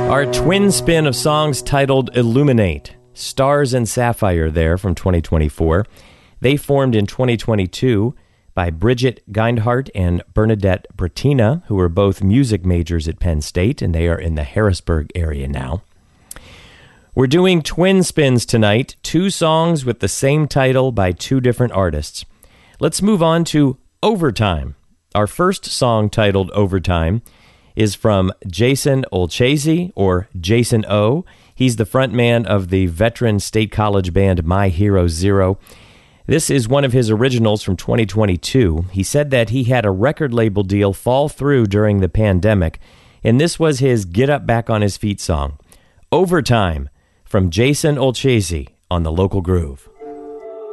Our twin spin of songs titled Illuminate, Stars and Sapphire there from 2024. They formed in 2022 by Bridget Geindhart and Bernadette Brattina, who are both music majors at Penn State, and they are in the Harrisburg area now. We're doing twin spins tonight, 2 songs with the same title by 2 different artists. Let's move on to Overtime. Our first song titled Overtime is from Jason Olcese, or Jason O. He's the frontman of the veteran state college band My Hero Zero. This is one of his originals from 2022. He said that he had a record label deal fall through during the pandemic, and this was his Get Up Back on His Feet song. Overtime from Jason Olcese on The Local Groove.